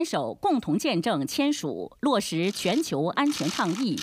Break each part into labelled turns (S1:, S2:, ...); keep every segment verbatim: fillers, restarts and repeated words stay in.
S1: 联手共同见证签署落实全球安全倡议，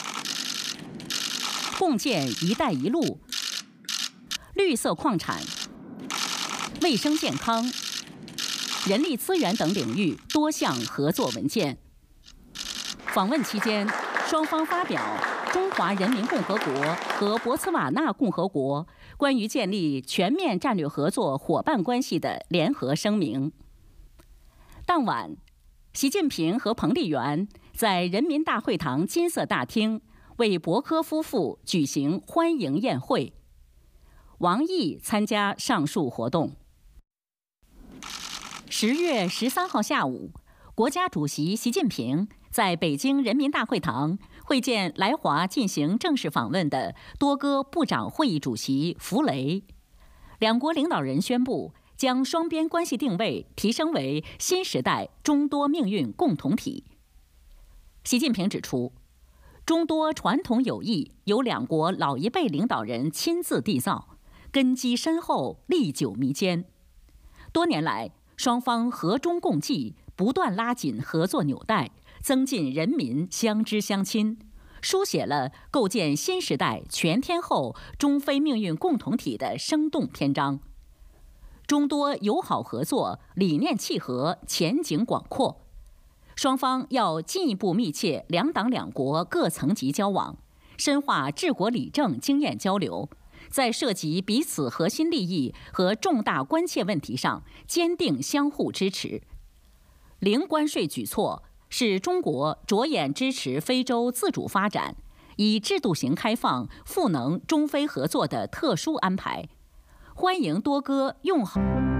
S1: 共建“一带一路”、绿色矿产、卫生健康、人力资源等领域多项合作文件。访问期间，双方发表中华人民共和国和博茨瓦纳共和国关于建立全面战略合作伙伴关系的联合声明。当晚，习近平和彭丽媛在人民大会堂金色大厅为博科夫妇举行欢迎宴会。王毅参加上述活动。十月十三号下午，国家主席习近平在北京人民大会堂会见来华进行正式访问的多哥部长会议主席弗雷，两国领导人宣布将双边关系定位提升为新时代中多命运共同体。习近平指出，中多传统友谊由两国老一辈领导人亲自缔造，根基深厚，历久弥坚。多年来，双方和衷共济，不断拉紧合作纽带，增进人民相知相亲，书写了构建新时代全天候中非命运共同体的生动篇章。中多友好合作理念契合，前景广阔。双方要进一步密切两党两国各层级交往，深化治国理政经验交流，在涉及彼此核心利益和重大关切问题上坚定相互支持。零关税举措是中国着眼支持非洲自主发展、以制度型开放赋能中非合作的特殊安排。欢迎多哥用好。